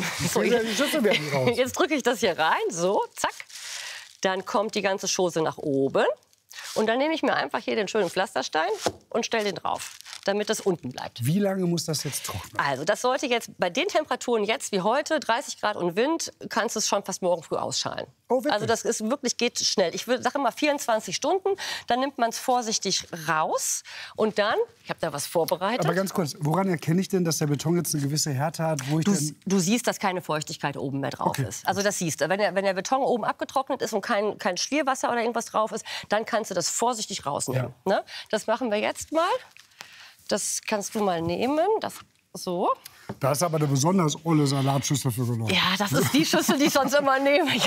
So, jetzt drücke ich das hier rein, so, zack. Dann kommt die ganze Chose nach oben. Und dann nehme ich mir einfach hier den schönen Pflasterstein und stelle den drauf, damit das unten bleibt. Wie lange muss das jetzt trocknen? Also das sollte jetzt bei den Temperaturen jetzt wie heute, 30 Grad und Wind, kannst du es schon fast morgen früh ausschalen. Oh, wirklich? Also das ist wirklich, geht schnell. Ich sage immer 24 Stunden, dann nimmt man es vorsichtig raus und dann, ich habe da was vorbereitet. Aber ganz kurz, woran erkenne ich denn, dass der Beton jetzt eine gewisse Härte hat? Wo ich Du siehst, dass keine Feuchtigkeit oben mehr drauf ist. Also das siehst du. Wenn der Beton oben abgetrocknet ist und kein Schwierwasser oder irgendwas drauf ist, dann kannst du das vorsichtig rausnehmen. Ja. Ne? Das machen wir jetzt mal. Das kannst du mal nehmen. Das, so. Da ist aber eine besonders olle Salatschüssel für genommen. Ja, das ist die Schüssel, die ich sonst immer nehme. Ich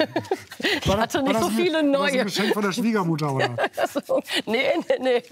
hatte nicht so viele neue. War das ein Geschenk von der Schwiegermutter, oder? Nee.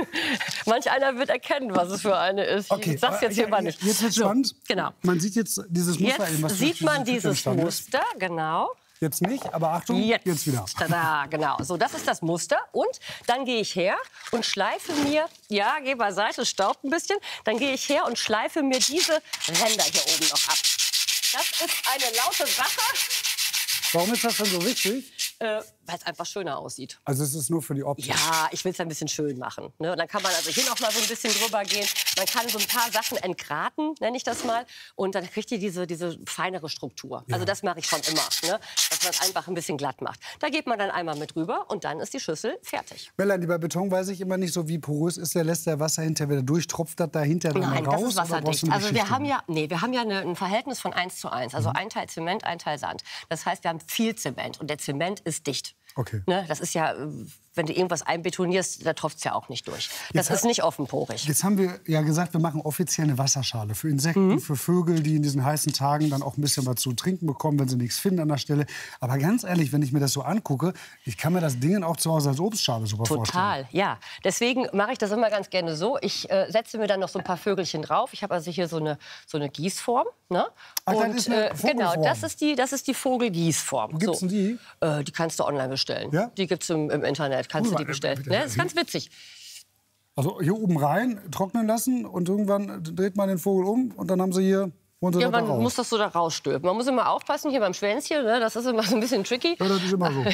Manch einer wird erkennen, was es für eine ist. Okay. Ich sag's jetzt hier mal nicht. Jetzt wird's spannend. Genau. Man sieht jetzt dieses Muster. Jetzt sieht man dieses Muster, genau. Jetzt nicht, aber Achtung, jetzt wieder. Tada, genau. So, das ist das Muster. Und dann gehe ich her und schleife mir, ja, geh beiseite, es staubt ein bisschen. Dann gehe ich her und schleife mir diese Ränder hier oben noch ab. Das ist eine laute Sache. Warum ist das denn so wichtig? Weil es einfach schöner aussieht. Also es ist nur für die Optik? Ja, ich will es ein bisschen schön machen. Ne? Und dann kann man also hier noch mal so ein bisschen drüber gehen. Man kann so ein paar Sachen entgraten, nenne ich das mal. Und dann kriegt ihr diese feinere Struktur. Ja. Also das mache ich schon immer, ne? Dass man es einfach ein bisschen glatt macht. Da geht man dann einmal mit rüber und dann ist die Schüssel fertig. Melanie, bei Beton weiß ich immer nicht so, wie porös ist der. Lässt der Wasser hinterher wieder durch? Tropft das dahinter dann raus? Nein, das ist wasserdicht. Also wir haben ja ein Verhältnis von 1:1. Also ein Teil Zement, ein Teil Sand. Das heißt, wir haben viel Zement und der Zement ist dicht. Okay. Ne, das ist ja, wenn du irgendwas einbetonierst, da tropft es ja auch nicht durch. Das ist nicht offenporig. Jetzt haben wir ja gesagt, wir machen offiziell eine Wasserschale für Insekten, für Vögel, die in diesen heißen Tagen dann auch ein bisschen was zu trinken bekommen, wenn sie nichts finden an der Stelle. Aber ganz ehrlich, wenn ich mir das so angucke, ich kann mir das Ding auch zu Hause als Obstschale super vorstellen. Total, ja. Deswegen mache ich das immer ganz gerne so. Ich setze mir dann noch so ein paar Vögelchen drauf. Ich habe also hier so eine Gießform. Ne? Ach, und, das ist eine genau, Vogelform. das ist die Vogelgießform. Wo gibt's denn die? Die kannst du online bestellen. Ja? Die gibt's im Internet. Kannst du die bestellen. Ne? Das ist ganz witzig. Also hier oben rein, trocknen lassen und irgendwann dreht man den Vogel um und dann haben sie hier... Ja, man muss das so da rausstülpen. Man muss immer aufpassen, hier beim Schwänzchen, ne? Das ist immer so ein bisschen tricky. Ja, das ist immer so.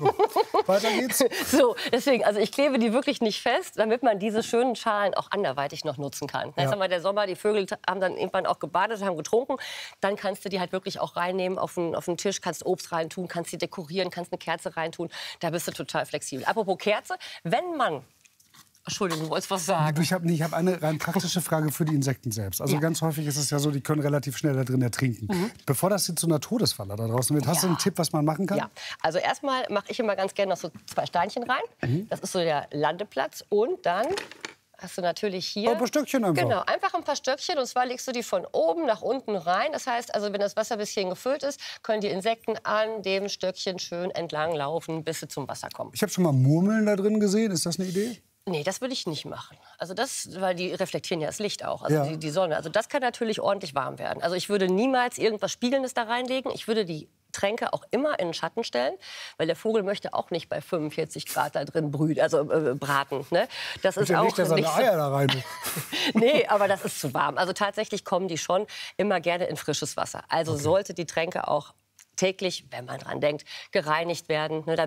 Weiter geht's. So, deswegen, also ich klebe die wirklich nicht fest, damit man diese schönen Schalen auch anderweitig noch nutzen kann. Jetzt haben wir der Sommer, die Vögel haben dann irgendwann auch gebadet, haben getrunken. Dann kannst du die halt wirklich auch reinnehmen auf den Tisch, kannst Obst reintun, kannst sie dekorieren, kannst eine Kerze reintun. Da bist du total flexibel. Apropos Kerze, wenn man... Entschuldigung, du wolltest was sagen. Ich hab eine rein praktische Frage für die Insekten selbst. Also ganz häufig ist es ja so, die können relativ schnell da drin ertrinken. Bevor das jetzt zu einer Todesfalle da draußen wird, hast du einen Tipp, was man machen kann? Ja, also erstmal mache ich immer ganz gerne noch so 2 Steinchen rein. Das ist so der Landeplatz. Und dann hast du natürlich hier... Ein paar Stöckchen einfach. Genau, einfach ein paar Stöckchen. Und zwar legst du die von oben nach unten rein. Das heißt, also wenn das Wasser ein bisschen gefüllt ist, können die Insekten an dem Stöckchen schön entlang laufen, bis sie zum Wasser kommen. Ich habe schon mal Murmeln da drin gesehen. Ist das eine Idee? Nee, das würde ich nicht machen. Also weil die reflektieren ja das Licht auch, also die Sonne. Also das kann natürlich ordentlich warm werden. Also ich würde niemals irgendwas Spiegelndes da reinlegen. Ich würde die Tränke auch immer in den Schatten stellen, weil der Vogel möchte auch nicht bei 45 Grad da drin braten. Ne? Das ist auch nicht, dass er nicht Eier da rein. Nee, aber das ist zu warm. Also tatsächlich kommen die schon immer gerne in frisches Wasser. Also sollte die Tränke auch täglich, wenn man dran denkt, gereinigt werden. Ne,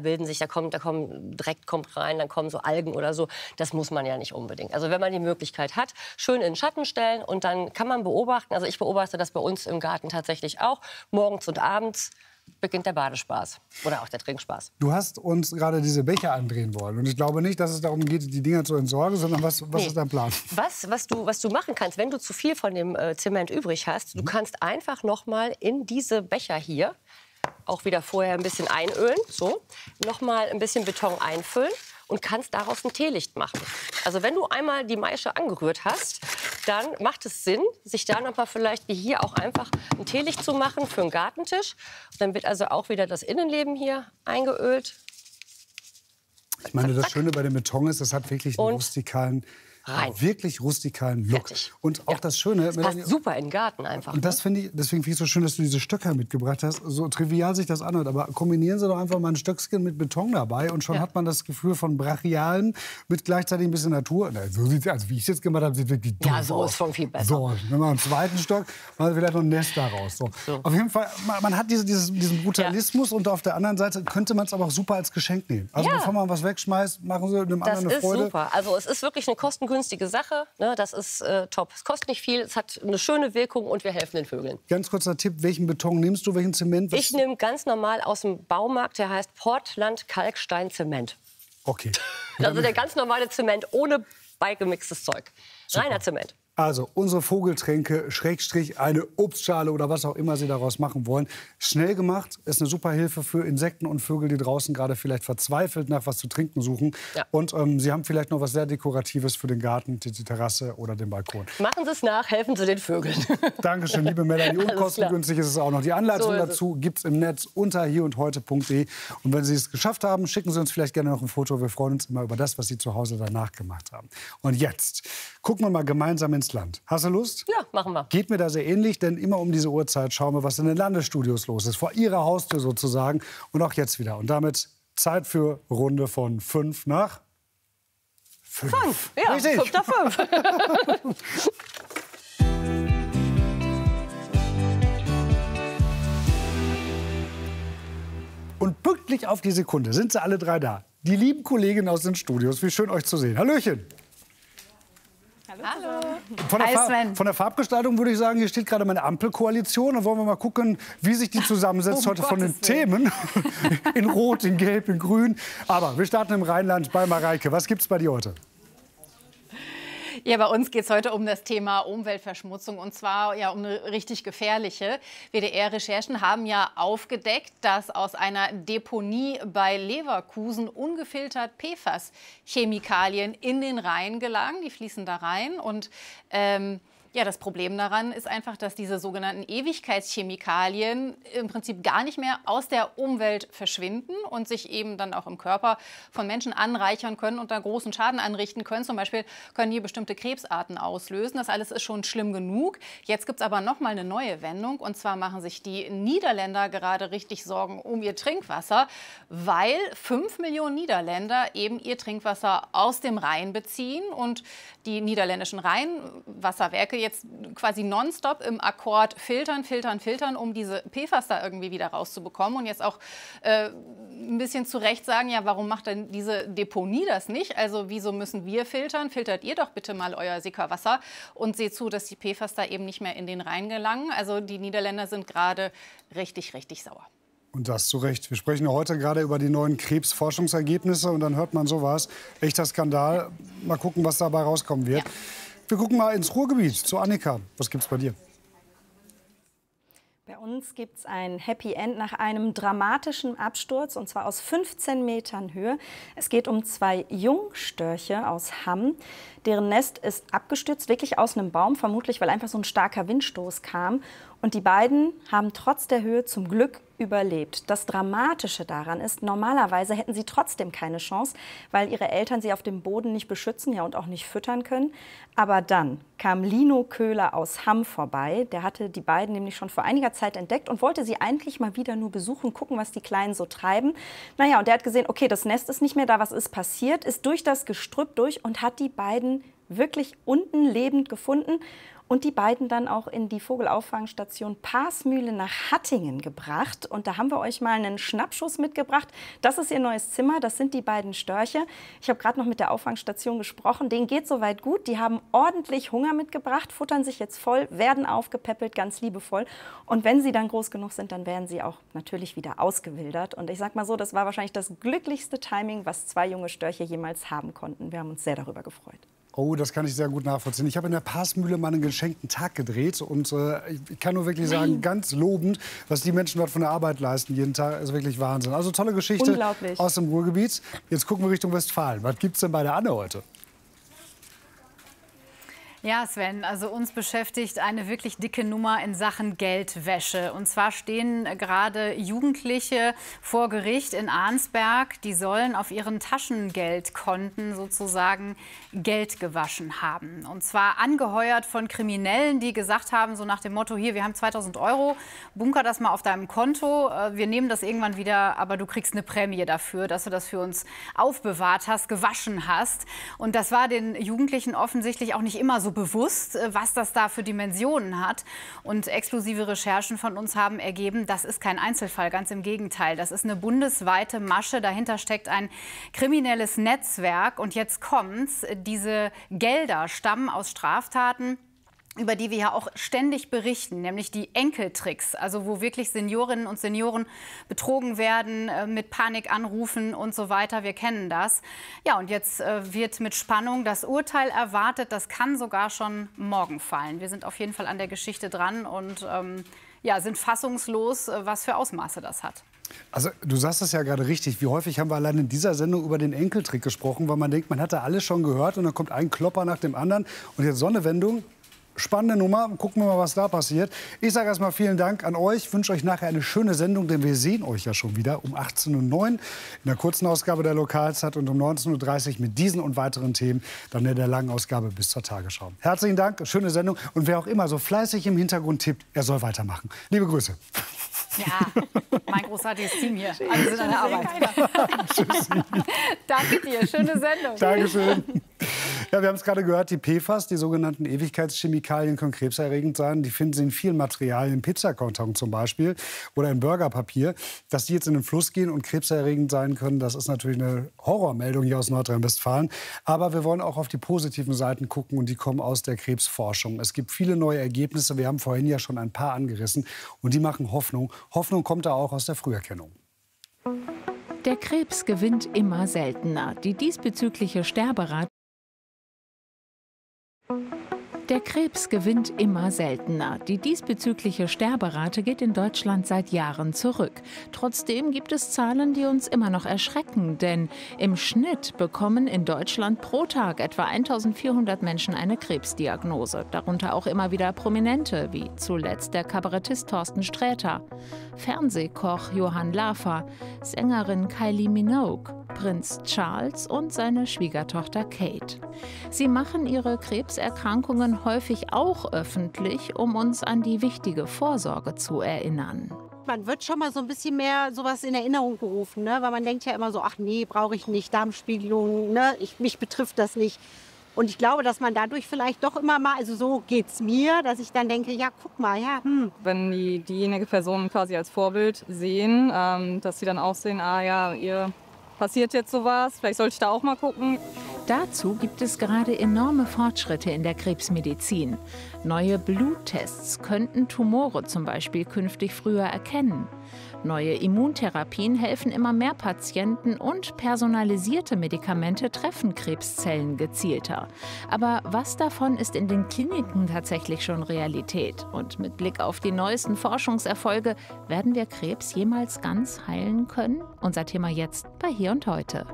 Dreck kommt rein, dann kommen so Algen oder so. Das muss man ja nicht unbedingt. Also wenn man die Möglichkeit hat, schön in den Schatten stellen und dann kann man beobachten. Also ich beobachte das bei uns im Garten tatsächlich auch. Morgens und abends beginnt der Badespaß oder auch der Trinkspaß. Du hast uns gerade diese Becher andrehen wollen. Und ich glaube nicht, dass es darum geht, die Dinger zu entsorgen, sondern was ist dein Plan? Was du machen kannst, wenn du zu viel von dem Zement übrig hast, du kannst einfach noch mal in diese Becher hier auch wieder vorher ein bisschen einölen, so, noch mal ein bisschen Beton einfüllen und kannst daraus ein Teelicht machen. Also wenn du einmal die Maische angerührt hast, dann macht es Sinn, sich da noch mal vielleicht wie hier auch einfach ein Teelicht zu machen für einen Gartentisch. Dann wird also auch wieder das Innenleben hier eingeölt. Ich meine, das Schöne bei dem Beton ist, das hat wirklich einen rustikalen rein. Wirklich rustikalen Look. Fertig. Und auch das Schöne... Das passt super in den Garten einfach. Und das finde ich, deswegen finde ich es so schön, dass du diese Stöcker mitgebracht hast. So trivial sich das anhört, aber kombinieren Sie doch einfach mal ein Stöckchen mit Beton dabei und schon hat man das Gefühl von Brachialen mit gleichzeitig ein bisschen Natur. Na, so sieht's, also wie ich es jetzt gemacht habe, sieht wirklich doof so aus. ist schon viel besser. So, wenn man im zweiten Stock, machen wir vielleicht noch ein Nest daraus. So. Auf jeden Fall, man hat diesen Brutalismus und auf der anderen Seite könnte man es aber auch super als Geschenk nehmen. Also bevor man was wegschmeißt, machen Sie einem anderen eine Freude. Das ist super. Also es ist wirklich eine kostengünstige Sache. Ne? Das ist top. Es kostet nicht viel, es hat eine schöne Wirkung und wir helfen den Vögeln. Ganz kurzer Tipp, welchen Beton nimmst du, welchen Zement? Ich nehme ganz normal aus dem Baumarkt, der heißt Portland Kalkstein-Zement. Okay. Also der ganz normale Zement ohne beigemixtes Zeug. Reiner Zement. Also unsere Vogeltränke, Schrägstrich, eine Obstschale oder was auch immer Sie daraus machen wollen. Schnell gemacht, ist eine super Hilfe für Insekten und Vögel, die draußen gerade vielleicht verzweifelt nach was zu trinken suchen. Ja. Und Sie haben vielleicht noch was sehr Dekoratives für den Garten, die Terrasse oder den Balkon. Machen Sie es nach, helfen Sie den Vögeln. Dankeschön, liebe Melanie. Und kostengünstig ist es auch noch. Die Anleitung dazu gibt es im Netz unter hierundheute.de. Und wenn Sie es geschafft haben, schicken Sie uns vielleicht gerne noch ein Foto. Wir freuen uns immer über das, was Sie zu Hause danach gemacht haben. Und jetzt gucken wir mal gemeinsam ins Land. Hast du Lust? Ja, machen wir. Geht mir da sehr ähnlich, denn immer um diese Uhrzeit schauen wir, was in den Landesstudios los ist. Vor Ihrer Haustür sozusagen. Und auch jetzt wieder. Und damit Zeit für Runde von 5 nach 5. 5, ja, 5 nach 5. Und pünktlich auf die Sekunde sind sie alle drei da. Die lieben Kolleginnen aus den Studios. Wie schön, euch zu sehen. Hallöchen. Hallo. Von der Farbgestaltung würde ich sagen, hier steht gerade meine Ampelkoalition. Dann wollen wir mal gucken, wie sich die zusammensetzt heute von den Themen. In Rot, in Gelb, in Grün. Aber wir starten im Rheinland bei Mareike. Was gibt's bei dir heute? Ja, bei uns geht es heute um das Thema Umweltverschmutzung und zwar ja um eine richtig gefährliche. WDR-Recherchen haben ja aufgedeckt, dass aus einer Deponie bei Leverkusen ungefiltert PFAS-Chemikalien in den Rhein gelangen. Die fließen da rein und ja, das Problem daran ist einfach, dass diese sogenannten Ewigkeitschemikalien im Prinzip gar nicht mehr aus der Umwelt verschwinden und sich eben dann auch im Körper von Menschen anreichern können und da großen Schaden anrichten können. Zum Beispiel können hier bestimmte Krebsarten auslösen. Das alles ist schon schlimm genug. Jetzt gibt es aber noch mal eine neue Wendung. Und zwar machen sich die Niederländer gerade richtig Sorgen um ihr Trinkwasser, weil 5 Millionen Niederländer eben ihr Trinkwasser aus dem Rhein beziehen. Und die niederländischen Rheinwasserwerke jetzt quasi nonstop im Akkord filtern, um diese PFAS da irgendwie wieder rauszubekommen. Und jetzt auch ein bisschen zu Recht sagen, ja, warum macht denn diese Deponie das nicht? Also wieso müssen wir filtern? Filtert ihr doch bitte mal euer Sickerwasser und seht zu, dass die PFAS da eben nicht mehr in den Rhein gelangen. Also die Niederländer sind gerade richtig, richtig sauer. Und das zu Recht. Wir sprechen heute gerade über die neuen Krebsforschungsergebnisse und dann hört man sowas. Echter Skandal. Mal gucken, was dabei rauskommen wird. Ja. Wir gucken mal ins Ruhrgebiet zu Annika. Was gibt's bei dir? Bei uns gibt es ein Happy End nach einem dramatischen Absturz, und zwar aus 15 Metern Höhe. Es geht um 2 Jungstörche aus Hamm. Deren Nest ist abgestürzt, wirklich aus einem Baum, vermutlich weil einfach so ein starker Windstoß kam. Und die beiden haben trotz der Höhe zum Glück überlebt. Das Dramatische daran ist, normalerweise hätten sie trotzdem keine Chance, weil ihre Eltern sie auf dem Boden nicht beschützen, ja, und auch nicht füttern können. Aber dann kam Lino Köhler aus Hamm vorbei. Der hatte die beiden nämlich schon vor einiger Zeit entdeckt und wollte sie eigentlich mal wieder nur besuchen, gucken, was die Kleinen so treiben. Naja, und der hat gesehen, okay, das Nest ist nicht mehr da, was ist passiert, ist durch das Gestrüpp durch und hat die beiden wirklich unten lebend gefunden. Und die beiden dann auch in die Vogelauffangstation Paasmühle nach Hattingen gebracht. Und da haben wir euch mal einen Schnappschuss mitgebracht. Das ist ihr neues Zimmer, das sind die beiden Störche. Ich habe gerade noch mit der Auffangstation gesprochen. Denen geht soweit gut. Die haben ordentlich Hunger mitgebracht, futtern sich jetzt voll, werden aufgepäppelt, ganz liebevoll. Und wenn sie dann groß genug sind, dann werden sie auch natürlich wieder ausgewildert. Und ich sag mal so, das war wahrscheinlich das glücklichste Timing, was 2 junge Störche jemals haben konnten. Wir haben uns sehr darüber gefreut. Oh, das kann ich sehr gut nachvollziehen. Ich habe in der Paasmühle mal einen geschenkten Tag gedreht. Und ich kann nur wirklich sagen, ganz lobend, was die Menschen dort von der Arbeit leisten jeden Tag, ist wirklich Wahnsinn. Also tolle Geschichte aus dem Ruhrgebiet. Jetzt gucken wir Richtung Westfalen. Was gibt es denn bei der Anne heute? Ja, Sven, also uns beschäftigt eine wirklich dicke Nummer in Sachen Geldwäsche. Und zwar stehen gerade Jugendliche vor Gericht in Arnsberg. Die sollen auf ihren Taschengeldkonten sozusagen Geld gewaschen haben. Und zwar angeheuert von Kriminellen, die gesagt haben, so nach dem Motto, hier, wir haben 2000 €, bunker das mal auf deinem Konto. Wir nehmen das irgendwann wieder, aber du kriegst eine Prämie dafür, dass du das für uns aufbewahrt hast, gewaschen hast. Und das war den Jugendlichen offensichtlich auch nicht immer so bewusst, was das da für Dimensionen hat. Und exklusive Recherchen von uns haben ergeben, das ist kein Einzelfall, ganz im Gegenteil. Das ist eine bundesweite Masche, dahinter steckt ein kriminelles Netzwerk. Und jetzt kommt's, diese Gelder stammen aus Straftaten, über die wir ja auch ständig berichten, nämlich die Enkeltricks, also wo wirklich Seniorinnen und Senioren betrogen werden, mit Panikanrufen und so weiter. Wir kennen das. Ja, und jetzt wird mit Spannung das Urteil erwartet. Das kann sogar schon morgen fallen. Wir sind auf jeden Fall an der Geschichte dran und ja, sind fassungslos, was für Ausmaße das hat. Also du sagst es ja gerade richtig. Wie häufig haben wir allein in dieser Sendung über den Enkeltrick gesprochen, weil man denkt, man hatte alles schon gehört und dann kommt ein Klopper nach dem anderen. Und jetzt so eine Wendung. Spannende Nummer. Gucken wir mal, was da passiert. Ich sage erstmal vielen Dank an euch. Ich wünsche euch nachher eine schöne Sendung, denn wir sehen euch ja schon wieder um 18:09 Uhr in der kurzen Ausgabe der Lokalzeit und um 19:30 Uhr mit diesen und weiteren Themen dann in der langen Ausgabe bis zur Tagesschau. Herzlichen Dank, schöne Sendung. Und wer auch immer so fleißig im Hintergrund tippt, er soll weitermachen. Liebe Grüße. Ja, mein großartiges Team hier. Alle sind an der Arbeit. Danke dir, schöne Sendung. Dankeschön. Ja, wir haben es gerade gehört, die PFAS, die sogenannten Ewigkeitschemikalien, können krebserregend sein. Die finden Sie in vielen Materialien, im Pizzakarton zum Beispiel oder im Burgerpapier. Dass die jetzt in den Fluss gehen und krebserregend sein können, das ist natürlich eine Horrormeldung hier aus Nordrhein-Westfalen. Aber wir wollen auch auf die positiven Seiten gucken und die kommen aus der Krebsforschung. Es gibt viele neue Ergebnisse, wir haben vorhin ja schon ein paar angerissen und die machen Hoffnung. Hoffnung kommt da auch aus der Früherkennung. Der Krebs gewinnt immer seltener. Die diesbezügliche Sterberate geht in Deutschland seit Jahren zurück. Trotzdem gibt es Zahlen, die uns immer noch erschrecken. Denn im Schnitt bekommen in Deutschland pro Tag etwa 1400 Menschen eine Krebsdiagnose. Darunter auch immer wieder Prominente, wie zuletzt der Kabarettist Thorsten Sträter, Fernsehkoch Johann Lafer, Sängerin Kylie Minogue, Prinz Charles und seine Schwiegertochter Kate. Sie machen ihre Krebserkrankungen häufig auch öffentlich, um uns an die wichtige Vorsorge zu erinnern. Man wird schon mal so ein bisschen mehr sowas in Erinnerung gerufen, ne? Weil man denkt ja immer so, ach nee, brauche ich nicht, Darmspiegelung, ne? Mich betrifft das nicht. Und ich glaube, dass man dadurch vielleicht doch immer mal, also so geht's mir, dass ich dann denke, ja, guck mal, ja. Wenn diejenige Person quasi als Vorbild sehen, dass sie dann auch sehen, ah ja, ihr passiert jetzt sowas, vielleicht sollte ich da auch mal gucken. Dazu gibt es gerade enorme Fortschritte in der Krebsmedizin. Neue Bluttests könnten Tumore zum Beispiel künftig früher erkennen. Neue Immuntherapien helfen immer mehr Patienten und personalisierte Medikamente treffen Krebszellen gezielter. Aber was davon ist in den Kliniken tatsächlich schon Realität? Und mit Blick auf die neuesten Forschungserfolge, werden wir Krebs jemals ganz heilen können? Unser Thema jetzt bei Hier und Heute.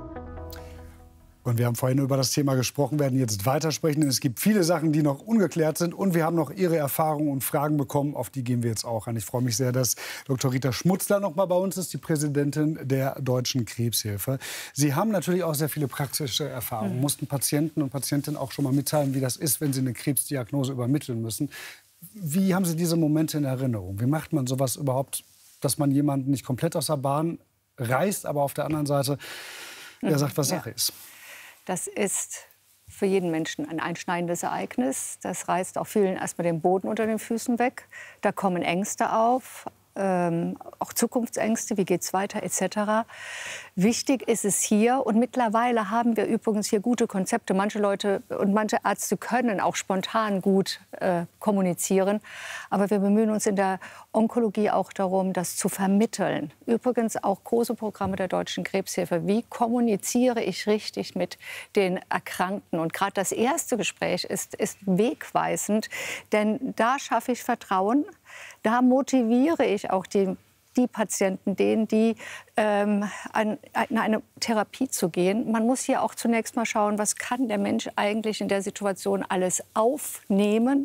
Und wir haben vorhin über das Thema gesprochen, werden jetzt weitersprechen. Es gibt viele Sachen, die noch ungeklärt sind. Und wir haben noch Ihre Erfahrungen und Fragen bekommen. Auf die gehen wir jetzt auch an. Ich freue mich sehr, dass Dr. Rita Schmutzler noch mal bei uns ist, die Präsidentin der Deutschen Krebshilfe. Sie haben natürlich auch sehr viele praktische Erfahrungen. Mussten Patienten und Patientinnen auch schon mal mitteilen, wie das ist, wenn sie eine Krebsdiagnose übermitteln müssen. Wie haben Sie diese Momente in Erinnerung? Wie macht man sowas überhaupt, dass man jemanden nicht komplett aus der Bahn reißt, aber auf der anderen Seite der sagt, was Sache ist? Das ist für jeden Menschen ein einschneidendes Ereignis. Das reißt auch vielen erstmal den Boden unter den Füßen weg. Da kommen Ängste auf, auch Zukunftsängste, wie geht es weiter etc. Wichtig ist es hier, und mittlerweile haben wir übrigens hier gute Konzepte. Manche Leute und manche Ärzte können auch spontan gut kommunizieren. Aber wir bemühen uns in der Onkologie auch darum, das zu vermitteln. Übrigens auch große Programme der Deutschen Krebshilfe. Wie kommuniziere ich richtig mit den Erkrankten? Und gerade das erste Gespräch ist wegweisend, denn da schaffe ich Vertrauen. Da motiviere ich auch die die Patienten, denen die in eine Therapie zu gehen. Man muss hier auch zunächst mal schauen, was kann der Mensch eigentlich in der Situation alles aufnehmen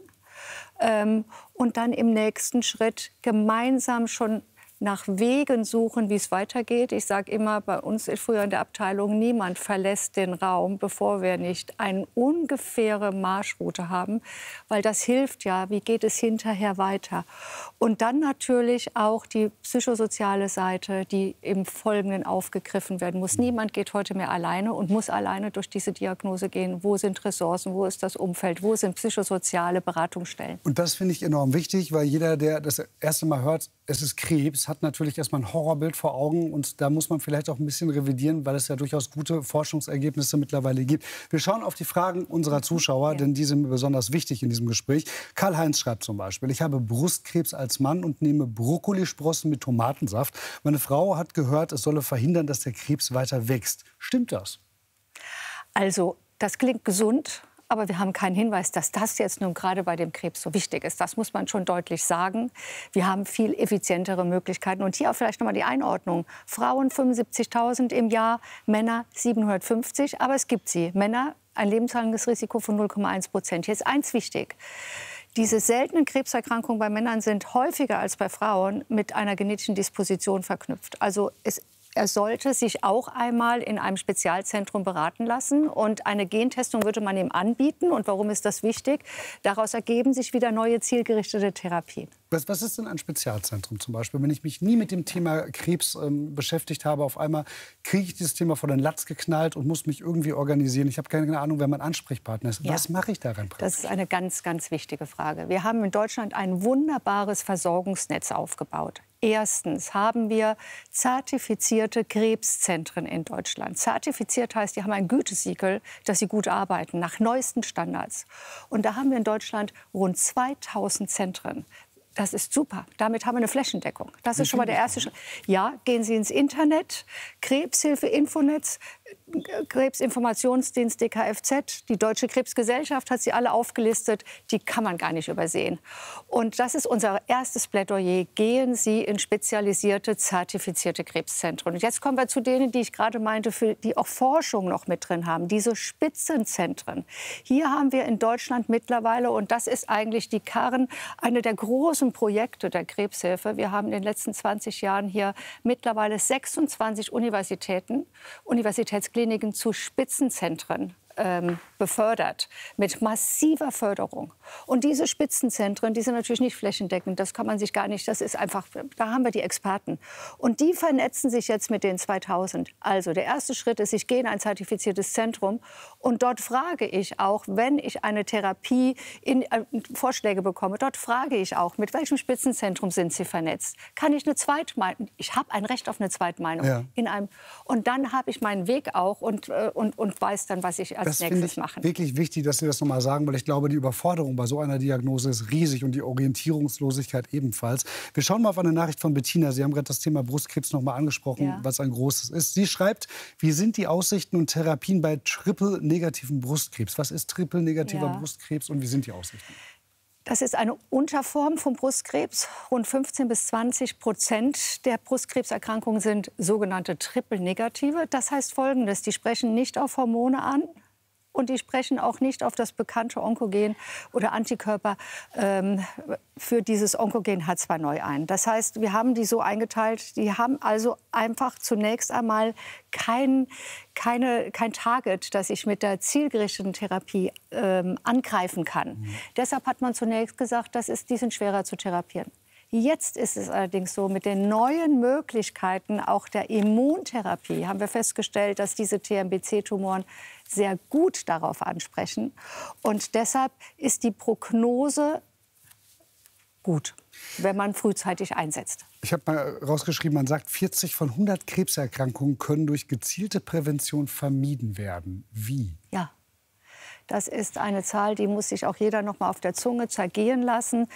und dann im nächsten Schritt gemeinsam schon nach Wegen suchen, wie es weitergeht. Ich sage immer, bei uns früher in der Abteilung, niemand verlässt den Raum, bevor wir nicht eine ungefähre Marschroute haben, weil das hilft ja, wie geht es hinterher weiter. Und dann natürlich auch die psychosoziale Seite, die im Folgenden aufgegriffen werden muss. Niemand geht heute mehr alleine und muss alleine durch diese Diagnose gehen. Wo sind Ressourcen, wo ist das Umfeld, wo sind psychosoziale Beratungsstellen? Und das finde ich enorm wichtig, weil jeder, der das erste Mal hört, es ist Krebs, hat natürlich erstmal ein Horrorbild vor Augen. Und da muss man vielleicht auch ein bisschen revidieren, weil es ja durchaus gute Forschungsergebnisse mittlerweile gibt. Wir schauen auf die Fragen unserer Zuschauer, denn die sind mir besonders wichtig in diesem Gespräch. Karl-Heinz schreibt zum Beispiel: Ich habe Brustkrebs als Mann und nehme Brokkolisprossen mit Tomatensaft. Meine Frau hat gehört, es solle verhindern, dass der Krebs weiter wächst. Stimmt das? Also, das klingt gesund. Aber wir haben keinen Hinweis, dass das jetzt nun gerade bei dem Krebs so wichtig ist. Das muss man schon deutlich sagen. Wir haben viel effizientere Möglichkeiten. Und hier auch vielleicht noch mal die Einordnung. Frauen 75.000 im Jahr, Männer 750. Aber es gibt sie. Männer ein lebenslanges Risiko von 0,1%. Hier ist eins wichtig. Diese seltenen Krebserkrankungen bei Männern sind häufiger als bei Frauen mit einer genetischen Disposition verknüpft. Also er sollte sich auch einmal in einem Spezialzentrum beraten lassen. Und eine Gentestung würde man ihm anbieten. Und warum ist das wichtig? Daraus ergeben sich wieder neue zielgerichtete Therapien. Was ist denn ein Spezialzentrum zum Beispiel? Wenn ich mich nie mit dem Thema Krebs beschäftigt habe, auf einmal kriege ich dieses Thema vor den Latz geknallt und muss mich irgendwie organisieren. Ich habe keine Ahnung, wer mein Ansprechpartner ist. Ja. Was mache ich daran praktisch? Das ist eine ganz, ganz wichtige Frage. Wir haben in Deutschland ein wunderbares Versorgungsnetz aufgebaut. Erstens haben wir zertifizierte Krebszentren in Deutschland. Zertifiziert heißt, die haben ein Gütesiegel, dass sie gut arbeiten, nach neuesten Standards. Und da haben wir in Deutschland rund 2000 Zentren. Das ist super. Damit haben wir eine Flächendeckung. Das ist schon mal der erste Schritt. Ja, gehen Sie ins Internet, Krebshilfe, Infonetz, Krebsinformationsdienst DKFZ, die Deutsche Krebsgesellschaft hat sie alle aufgelistet. Die kann man gar nicht übersehen. Und das ist unser erstes Plädoyer. Gehen Sie in spezialisierte, zertifizierte Krebszentren. Und jetzt kommen wir zu denen, die ich gerade meinte, die auch Forschung noch mit drin haben. Diese Spitzenzentren. Hier haben wir in Deutschland mittlerweile, und das ist eigentlich die eine der großen Projekte der Krebshilfe. Wir haben in den letzten 20 Jahren hier mittlerweile 26 Universitätskliniken zu Spitzenzentren befördert, mit massiver Förderung. Und diese Spitzenzentren, die sind natürlich nicht flächendeckend, das kann man sich gar nicht, das ist einfach, da haben wir die Experten. Und die vernetzen sich jetzt mit den 2000. Also der erste Schritt ist, ich gehe in ein zertifiziertes Zentrum und dort frage ich auch, wenn ich eine Therapie Vorschläge bekomme, dort frage ich auch, mit welchem Spitzenzentrum sind Sie vernetzt? Kann ich eine Zweitmeinung, ich habe ein Recht auf eine Zweitmeinung. Ja. Und dann habe ich meinen Weg auch und weiß dann, was ich als nächstes machen. Das finde ich wirklich wichtig, dass Sie das noch mal sagen, weil ich glaube, die Überforderung bei so einer Diagnose ist riesig und die Orientierungslosigkeit ebenfalls. Wir schauen mal auf eine Nachricht von Bettina. Sie haben gerade das Thema Brustkrebs noch mal angesprochen, ja, was ein großes ist. Sie schreibt: Wie sind die Aussichten und Therapien bei triple-negativen Brustkrebs? Was ist triple-negativer Brustkrebs und wie sind die Aussichten? Das ist eine Unterform vom Brustkrebs. Rund 15-20% der Brustkrebserkrankungen sind sogenannte triple-negative. Das heißt Folgendes: Die sprechen nicht auf Hormone an. Und die sprechen auch nicht auf das bekannte Onkogen oder Antikörper für dieses Onkogen H2 neu ein. Das heißt, wir haben die so eingeteilt, die haben also einfach zunächst einmal kein Target, das ich mit der zielgerichteten Therapie angreifen kann. Deshalb hat man zunächst gesagt, die sind schwerer zu therapieren. Jetzt ist es allerdings so, mit den neuen Möglichkeiten auch der Immuntherapie haben wir festgestellt, dass diese TNBC-Tumoren sehr gut darauf ansprechen. Und deshalb ist die Prognose gut, wenn man frühzeitig einsetzt. Ich habe mal rausgeschrieben, man sagt, 40 von 100 Krebserkrankungen können durch gezielte Prävention vermieden werden. Wie? Ja. Das ist eine Zahl, die muss sich auch jeder noch mal auf der Zunge zergehen lassen.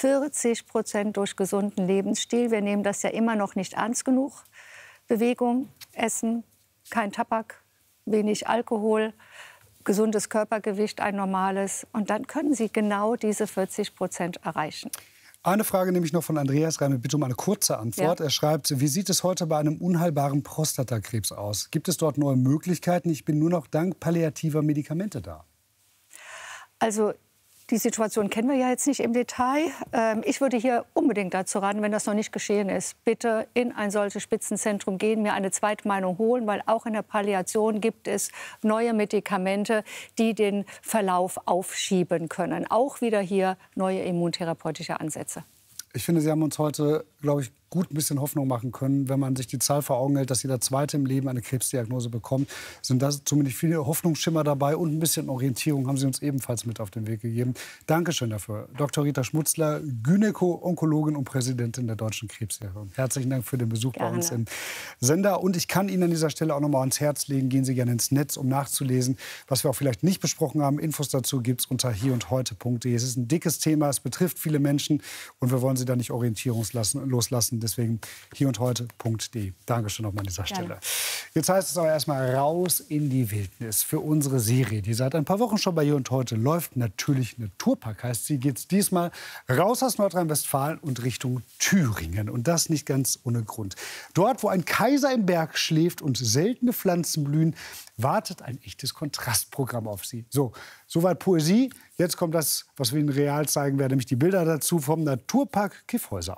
40% durch gesunden Lebensstil. Wir nehmen das ja immer noch nicht ernst genug. Bewegung, Essen, kein Tabak, wenig Alkohol, gesundes Körpergewicht, ein normales. Und dann können Sie genau diese 40% erreichen. Eine Frage nehme ich noch von Andreas rein, bitte um eine kurze Antwort. Ja. Er schreibt, wie sieht es heute bei einem unheilbaren Prostatakrebs aus? Gibt es dort neue Möglichkeiten? Ich bin nur noch dank palliativer Medikamente da. Also die Situation kennen wir ja jetzt nicht im Detail. Ich würde hier unbedingt dazu raten, wenn das noch nicht geschehen ist, bitte in ein solches Spitzenzentrum gehen, mir eine Zweitmeinung holen, weil auch in der Palliation gibt es neue Medikamente, die den Verlauf aufschieben können. Auch wieder hier neue immuntherapeutische Ansätze. Ich finde, Sie haben uns heute, glaube ich, gut ein bisschen Hoffnung machen können, wenn man sich die Zahl vor Augen hält, dass jeder Zweite im Leben eine Krebsdiagnose bekommt. Sind da zumindest viele Hoffnungsschimmer dabei und ein bisschen Orientierung haben Sie uns ebenfalls mit auf den Weg gegeben. Dankeschön dafür. Dr. Rita Schmutzler, Gynäko-Onkologin und Präsidentin der Deutschen Krebshilfe. Herzlichen Dank für den Besuch bei uns im Sender. Und ich kann Ihnen an dieser Stelle auch noch mal ans Herz legen, gehen Sie gerne ins Netz, um nachzulesen, was wir auch vielleicht nicht besprochen haben. Infos dazu gibt es unter hierundheute.de. Es ist ein dickes Thema, es betrifft viele Menschen und wir wollen Sie da nicht orientierungslos lassen. Deswegen hierundheute.de. Dankeschön nochmal an dieser Stelle. Jetzt heißt es aber erstmal raus in die Wildnis. Für unsere Serie, die seit ein paar Wochen schon bei Hier und Heute läuft, natürlich Naturpark heißt sie, geht es diesmal raus aus Nordrhein-Westfalen und Richtung Thüringen. Und das nicht ganz ohne Grund. Dort, wo ein Kaiser im Berg schläft und seltene Pflanzen blühen, wartet ein echtes Kontrastprogramm auf Sie. So, soweit Poesie. Jetzt kommt das, was wir Ihnen real zeigen werden, nämlich die Bilder dazu vom Naturpark Kyffhäuser.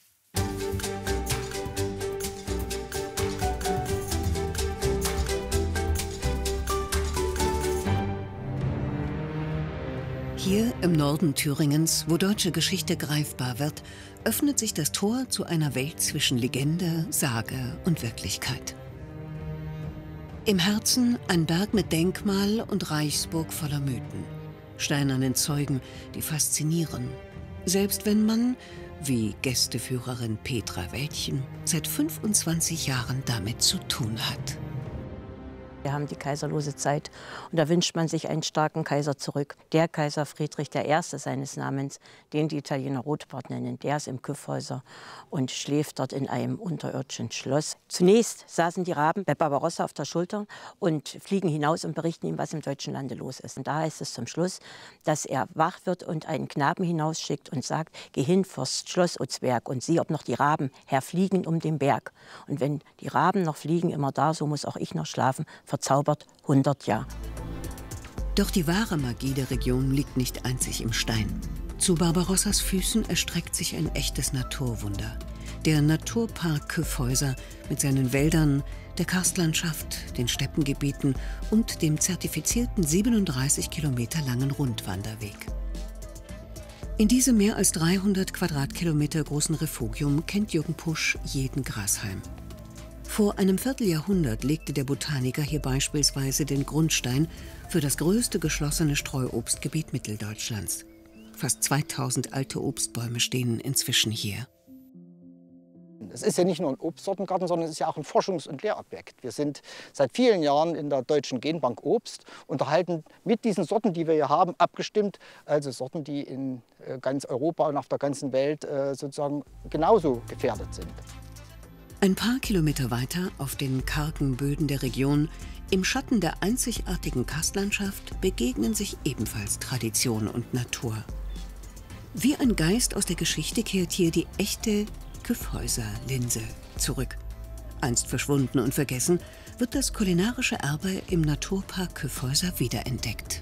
Hier im Norden Thüringens, wo deutsche Geschichte greifbar wird, öffnet sich das Tor zu einer Welt zwischen Legende, Sage und Wirklichkeit. Im Herzen ein Berg mit Denkmal und Reichsburg voller Mythen. Steinernen Zeugen, die faszinieren. Selbst wenn man, wie Gästeführerin Petra Wäldchen, seit 25 Jahren damit zu tun hat. Wir haben die kaiserlose Zeit und da wünscht man sich einen starken Kaiser zurück. Der Kaiser Friedrich I. seines Namens, den die Italiener Rotbart nennen, der ist im Kyffhäuser und schläft dort in einem unterirdischen Schloss. Zunächst saßen die Raben bei Barbarossa auf der Schulter und fliegen hinaus und berichten ihm, was im deutschen Lande los ist. Und da heißt es zum Schluss, dass er wach wird und einen Knaben hinausschickt und sagt, geh hin vors Schloss, o Zwerg, und sieh, ob noch die Raben herfliegen um den Berg. Und wenn die Raben noch fliegen, immer da, so muss auch ich noch schlafen, verzaubert 100 Jahre. Doch die wahre Magie der Region liegt nicht einzig im Stein. Zu Barbarossas Füßen erstreckt sich ein echtes Naturwunder. Der Naturpark Kyffhäuser mit seinen Wäldern, der Karstlandschaft, den Steppengebieten und dem zertifizierten 37 Kilometer langen Rundwanderweg. In diesem mehr als 300 Quadratkilometer großen Refugium kennt Jürgen Pusch jeden Grashalm. Vor einem Vierteljahrhundert legte der Botaniker hier beispielsweise den Grundstein für das größte geschlossene Streuobstgebiet Mitteldeutschlands. Fast 2000 alte Obstbäume stehen inzwischen hier. Es ist ja nicht nur ein Obstsortengarten, sondern es ist ja auch ein Forschungs- und Lehrobjekt. Wir sind seit vielen Jahren in der Deutschen Genbank Obst, unterhalten mit diesen Sorten, die wir hier haben, abgestimmt, also Sorten, die in ganz Europa und auf der ganzen Welt sozusagen genauso gefährdet sind. Ein paar Kilometer weiter, auf den kargen Böden der Region, im Schatten der einzigartigen Karstlandschaft, begegnen sich ebenfalls Tradition und Natur. Wie ein Geist aus der Geschichte kehrt hier die echte Kyffhäuser-Linse zurück. Einst verschwunden und vergessen, wird das kulinarische Erbe im Naturpark Kyffhäuser wiederentdeckt.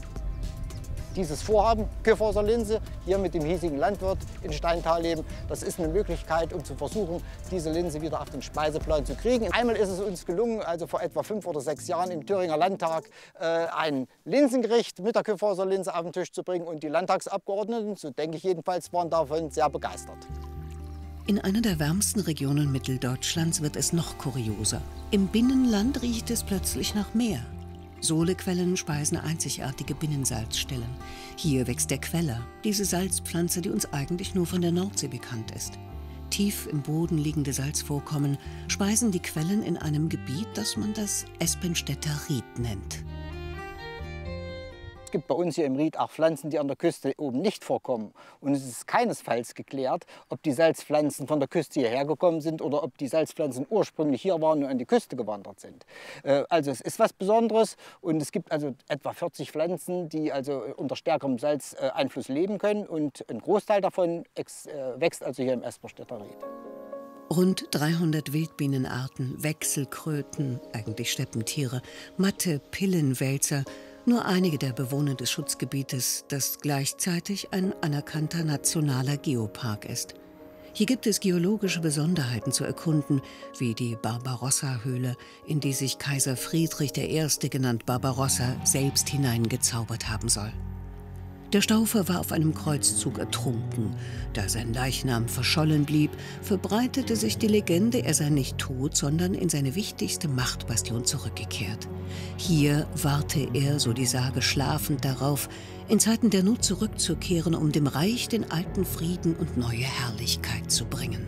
Dieses Vorhaben, Kyffhäuser Linse, hier mit dem hiesigen Landwirt in Steintal leben, das ist eine Möglichkeit, um zu versuchen, diese Linse wieder auf den Speiseplan zu kriegen. Einmal ist es uns gelungen, also vor etwa 5 oder 6 Jahren im Thüringer Landtag, ein Linsengericht mit der Kyffhäuser Linse auf den Tisch zu bringen. Und die Landtagsabgeordneten, so denke ich jedenfalls, waren davon sehr begeistert. In einer der wärmsten Regionen Mitteldeutschlands wird es noch kurioser. Im Binnenland riecht es plötzlich nach Meer. Sohlequellen speisen einzigartige Binnensalzstellen. Hier wächst der Queller, diese Salzpflanze, die uns eigentlich nur von der Nordsee bekannt ist. Tief im Boden liegende Salzvorkommen speisen die Quellen in einem Gebiet, das man das Espenstädter Ried nennt. Es gibt bei uns hier im Ried auch Pflanzen, die an der Küste oben nicht vorkommen. Und es ist keinesfalls geklärt, ob die Salzpflanzen von der Küste hierher gekommen sind oder ob die Salzpflanzen ursprünglich hier waren und an die Küste gewandert sind. Also es ist was Besonderes und es gibt also etwa 40 Pflanzen, die also unter stärkerem Salzeinfluss leben können und ein Großteil davon wächst also hier im Esperstedter Ried. Rund 300 Wildbienenarten, Wechselkröten, eigentlich Steppentiere, Matte, Pillenwälzer, nur einige der Bewohner des Schutzgebietes, das gleichzeitig ein anerkannter nationaler Geopark ist. Hier gibt es geologische Besonderheiten zu erkunden, wie die Barbarossa-Höhle, in die sich Kaiser Friedrich I., genannt Barbarossa, selbst hineingezaubert haben soll. Der Staufer war auf einem Kreuzzug ertrunken. Da sein Leichnam verschollen blieb, verbreitete sich die Legende, er sei nicht tot, sondern in seine wichtigste Machtbastion zurückgekehrt. Hier warte er, so die Sage, schlafend darauf, in Zeiten der Not zurückzukehren, um dem Reich den alten Frieden und neue Herrlichkeit zu bringen.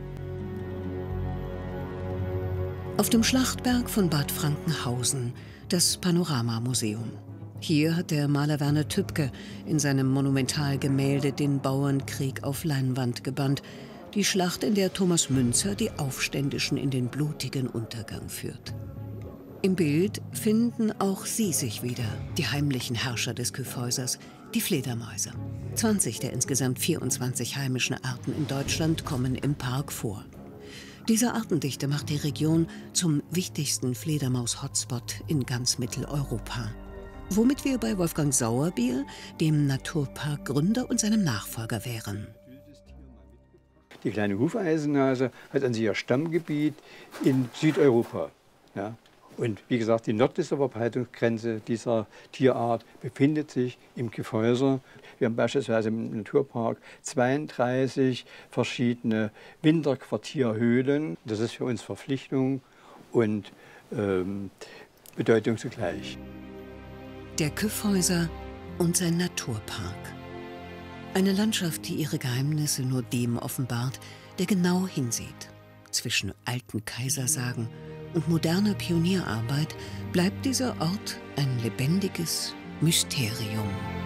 Auf dem Schlachtberg von Bad Frankenhausen das Panoramamuseum. Hier hat der Maler Werner Tübke in seinem Monumentalgemälde den Bauernkrieg auf Leinwand gebannt. Die Schlacht, in der Thomas Münzer die Aufständischen in den blutigen Untergang führt. Im Bild finden auch sie sich wieder, die heimlichen Herrscher des Kyffhäusers, die Fledermäuse. 20 der insgesamt 24 heimischen Arten in Deutschland kommen im Park vor. Diese Artendichte macht die Region zum wichtigsten Fledermaus-Hotspot in ganz Mitteleuropa. Womit wir bei Wolfgang Sauerbier, dem Naturparkgründer und seinem Nachfolger, wären. Die kleine Hufeisennase hat an sich ihr Stammgebiet in Südeuropa. Ja. Und wie gesagt, die nördlichste Verbreitungsgrenze dieser Tierart befindet sich im Kyffhäuser. Wir haben beispielsweise im Naturpark 32 verschiedene Winterquartierhöhlen. Das ist für uns Verpflichtung und Bedeutung zugleich. Der Kyffhäuser und sein Naturpark. Eine Landschaft, die ihre Geheimnisse nur dem offenbart, der genau hinsieht. Zwischen alten Kaisersagen und moderner Pionierarbeit bleibt dieser Ort ein lebendiges Mysterium.